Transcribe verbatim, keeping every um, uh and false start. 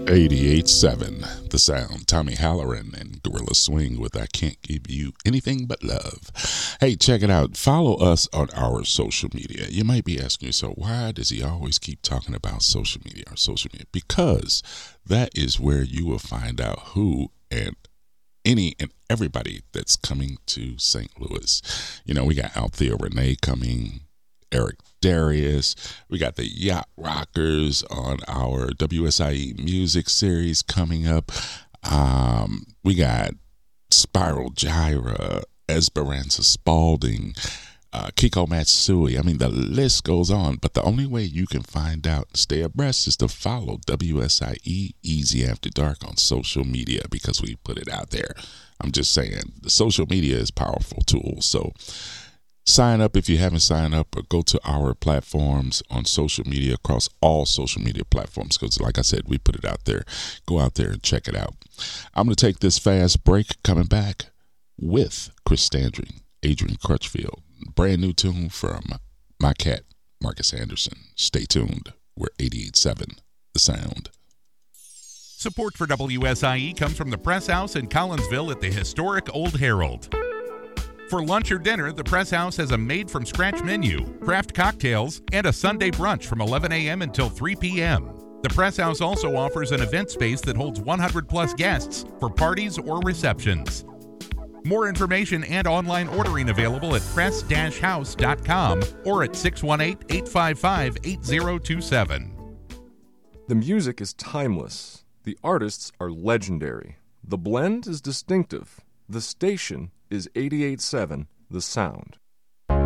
eighty-eight seven, The Sound. Tommy Halloran and Gorilla Swing with I Can't Give You Anything But Love. Hey, check it out. Follow us on our social media. You might be asking yourself, why does he always keep talking about social media or social media? Because that is where you will find out who and any and everybody that's coming to Saint Louis. You know, we got Althea Renee coming, Eric Darius. We got the Yacht Rockers on our W S I E music series coming up. Um, we got Spiral Gyra, Esperanza Spalding, uh, Kiko Matsui. I mean, the list goes on. But the only way you can find out and stay abreast is to follow W S I E Easy After Dark on social media, because we put it out there. I'm just saying, the social media is a powerful tool. So sign up if you haven't signed up, or go to our platforms on social media, across all social media platforms, because like I said, we put it out there. Go out there and check it out. I'm going to take this fast break, coming back with Chris Standring, Adrian Crutchfield. Brand new tune from my cat, Marcus Anderson. Stay tuned. We're eighty-eight seven, The Sound. Support for W S I E comes from the Press House in Collinsville at the historic Old Herald. For lunch or dinner, the Press House has a made-from-scratch menu, craft cocktails, and a Sunday brunch from eleven a.m. until three p.m. The Press House also offers an event space that holds one hundred plus guests for parties or receptions. More information and online ordering available at press dash house dot com or at six one eight, eight five five, eight zero two seven. The music is timeless. The artists are legendary. The blend is distinctive. The station is eighty-eight seven, The Sound.